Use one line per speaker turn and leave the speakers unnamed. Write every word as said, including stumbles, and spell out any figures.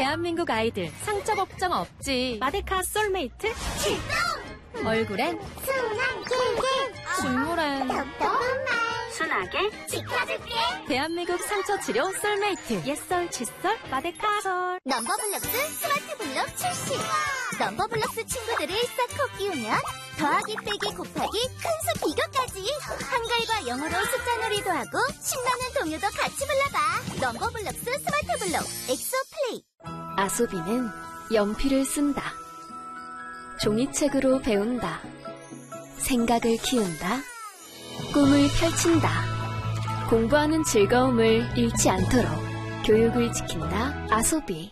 대한민국 아이들 상처 걱정 없지. 마데카 솔메이트
출동!
얼굴엔
순한 길게
식물엔
똑똑한 말
순하게
지켜줄게.
대한민국 상처 치료 솔메이트 옛설 칫솔 마데카솔.
넘버블럭스 스마트블럭 출시. 넘버블럭스 친구들을 싹 끼우면 더하기 빼기 곱하기 큰수 비교까지 한글과 영어로 숫자 놀이도 하고 신나는 동요도 같이 불러봐. 넘버블럭스 스마트블럭 엑소 플레이.
아소비는 연필을 쓴다. 종이책으로 배운다. 생각을 키운다. 꿈을 펼친다. 공부하는 즐거움을 잃지 않도록 교육을 지킨다. 아소비.